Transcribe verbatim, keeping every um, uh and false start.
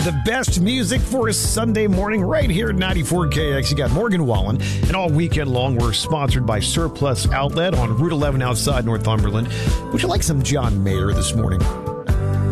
the best music for a Sunday morning right here at ninety-four K X. You got Morgan Wallen, and all weekend long we're sponsored by Surplus Outlet on Route eleven outside Northumberland. Would you like some John Mayer this morning?